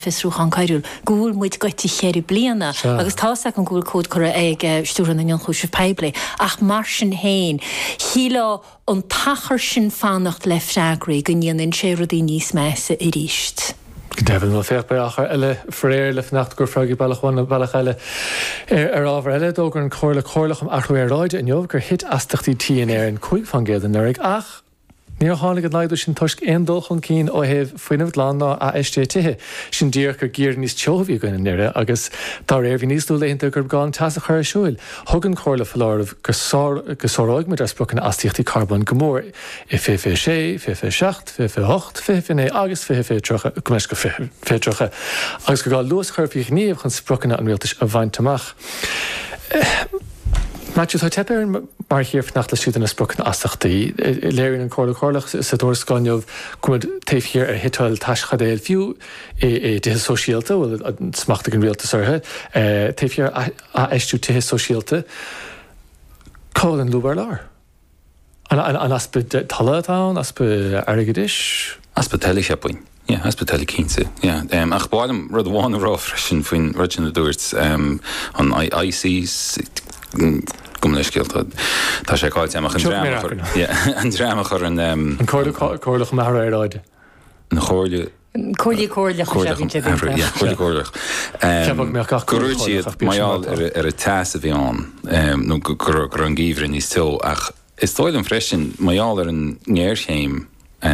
Fisrúch an caiúil gúil muid goiti chéir bliana agus tása an gúil cód chur ag stúran na chúis pebli ach mar sin héin híla an tachar sin fannacht le freagraí go níanann sé rudí níos measa i ríist. Devin wel fer beachar elle fréir le nacht gur fragi ballachwan ballach elle ábhar elle dógur an choirlach am achhuiráide an jobh gur hit astachtí TNR an chuig fan géad an nurig ach níor hánig an leidú sin tuisc éon dulchan cín ó heh faoinmh lánná a eiste tithe sin dír gur gír níos teohí goin nire agus tá réir bhí níos dúléonnta gur gáin tas a chuir siúil. Thugann choirla fallármh gosáráig mar asprocan astíochtaí carbon gomór I 5-6, 5-7, 5-8, 5-9 agus 5-3 gomeis go 5-3 agus go gáil luas chuirpíoch níomh chun sprocanna an rialtas a bhaintach. Matthew, tá tepéir mar hir nach le siúd an sprocan asachtaí léirinn an choirlach sa dúir scainneamh cumad taobh hir ar hitáil taischadéil fiú tithe sosiálta bhfuil smachta an rialtas orthe taobh hir a eistú tithe sosiálta cáil an lúbar lár. An aspa talatán, aspa airgadis? Aspa teile sepain. Ja, hospitale kínse. Ja, ach báim rud bháin rá freisin faoin ruitin na dúirt an ICs gom leis gilt tá sé cáilte amach an drama chur an choirlach mar áide. An chóirle Cóirlach. Gurúirtíad maiall ar a tas a bhí an nó gur an gíomhre níos tó ach is tóil an freisin maiall ar an ngéirchéim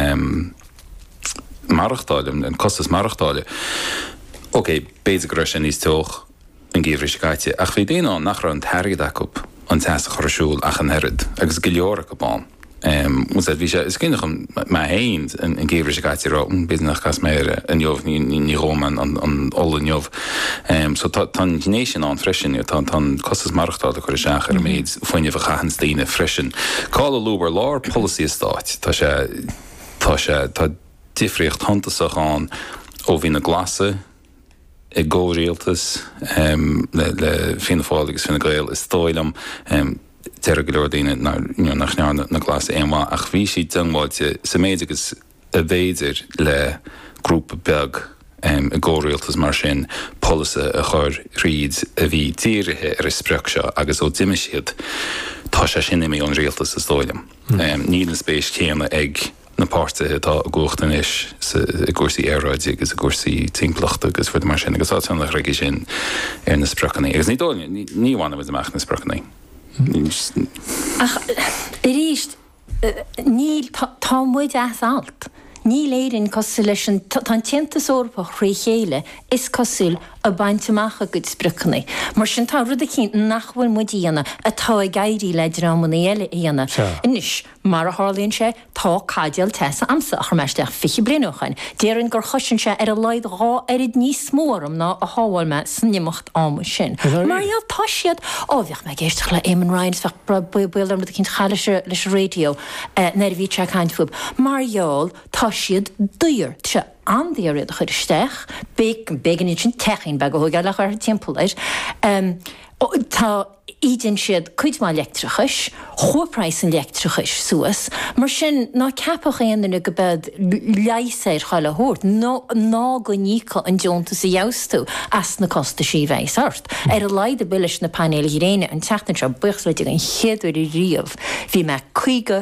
marachtáile, an costas marachtáile. Oké, beidir go sin níos tóch an gíomhre sé gaiite ach bhí déanán nach ra an tairgad acup an tas a chorasúil ach an herid agus go leor go bán. Bhí sé is cinnach má héint an gíomhre sé gaiite rá bíach gas méire an jobh ní róman an óla jobh. So tá gnééis an freisin tá costas marachtáile chuir seach ar méid foiineh a chachans daine freisin. Cála lúbar lár policy stáit tá difriocht hantasach an ó bhí na glasa I ggóréaltas le fina fálagus fina gail is tóilm tear go leor daine nach nearna na glasa éá ach bhí si dungháilte sa méid agus a bhéidir le grúpa beg a ggóréaltas mar sin polasa a chur riad a bhí tíirithe ar is spreach seo agus ó diime siad tá sé sin mé an réaltas is tóilm. Níl an spéis chéanna ag na páirte tá gúachtain is i gúsaí airráide agus a gúsaí timplacht agus fuid mar sin agus átain nach raigi sin ar na sprachannaí. Agus ní bhhainna bhid amach na sprachannaí. Ach, ríist, níl tá muid alt. Ní léirinn cosú leis an tá tientas orpa chrí chéile is cosúil a baintach a go spricnaí. Mar sin tá rud a cinn nachhfuil mu díana a tá a gaiirí leidir amna eile íana. Inis mar a hálíonn sé tá caideal tesa amsa a chumeiste fichi brenúchain. Déann gur chosin sé ar a leid rá arid níos mórm ná a háháil me sannimacht am sin. Mar ial tá siad bheoh me géisteach le Eamon Ryans fech buil am cinn chaile leis radio nervhí te caiintfub. Mar ial tá siad dúir se andíad a chuir isteach, began sin techin be go thugeach ar timpplaid. Tá ídin siad chuid má leictrichis, chópráis an leictrichis suas, mar sin ná ceapach éanana go bed leiséir chaile thuirt, ná go nícha an deonta sa jaustú as na costa sí bheith ort. Ar a leid a bilis na panéil réine an teachtain se buchsleid an chéadú i riamh, hí me €50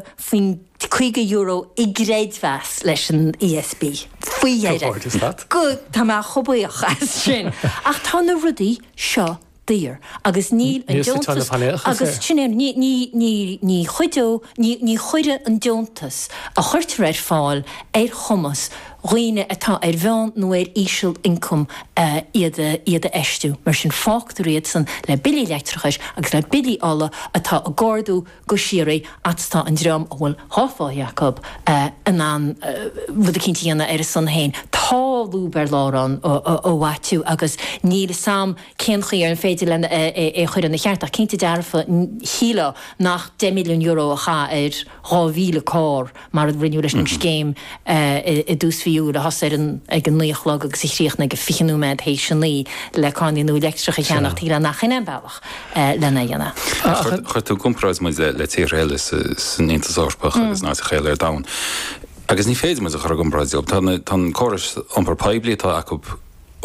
I gréadhheas leis an ESB. Fuihéire. Go tá má chobuíoch as sin. Ach tá na rudí seo dír. Agus níl an deontas. Agus sin ní chuidú, ní chuide an deontas a chuirtar ar fáil ar chumas roiine atá ar bhean nó ar ísisiil income iad a eistú. Mar sin fáchtúíad san le bilí leictrichis agus le bilí alla atá a gordú go siiré atá an dram bhfuil háfá Jacob an bhd a cintíanana ar san héin. Táú ber lárán ó bhaitú agus níl sam céanchaí ar an féidir lena chuir an na cheartach cinnta dearfa híla nach €10 million a cha ar 2,000 cór mar a bhrinú leis an scéim i dús fiú le has ag an nuochlog agus i chríoch na go fichanú med hééis sin lí le cáinú leictricha cheannach tíra nach in bailach lena dhéana. Chuir tú compráid mu le tíréile san intasárpach agus ná chéile ar dain. Agus ní féidir mu a chu compráid tá choras an par peblií tá acu